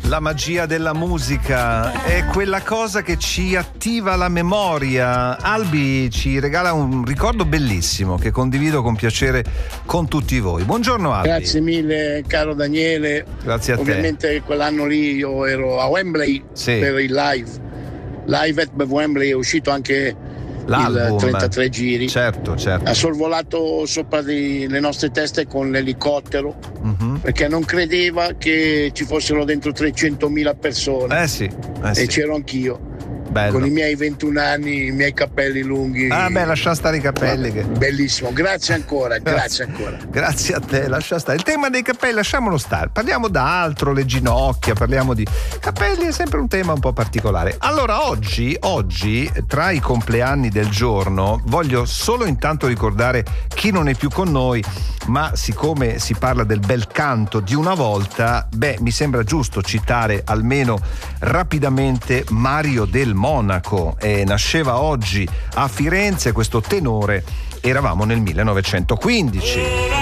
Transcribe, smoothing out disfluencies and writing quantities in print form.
La magia della musica è quella cosa che ci attiva la memoria. Albi ci regala un ricordo bellissimo che condivido con piacere con tutti voi. Buongiorno Albi. Grazie mille caro Daniele. Grazie a te. Ovviamente quell'anno lì io ero a Wembley per il live at Wembley, è uscito anche l'album, il 33 giri. Certo. Ha sorvolato sopra le nostre teste con l'elicottero, perché non credeva che ci fossero dentro 300.000 persone. E c'ero anch'io. Bello. Con i miei 21 anni, i miei capelli lunghi. Lascia stare i capelli. Bellissimo, grazie ancora. Grazie a te, lascia stare. Il tema dei capelli lasciamolo stare. Parliamo d'altro, le ginocchia, parliamo di capelli, è sempre un tema un po' particolare. Allora, oggi, tra i compleanni del giorno, voglio solo intanto ricordare chi non è più con noi, ma siccome si parla del bel canto di una volta, mi sembra giusto citare almeno rapidamente Mario del Monaco. Nasceva oggi a Firenze questo tenore, eravamo nel 1915.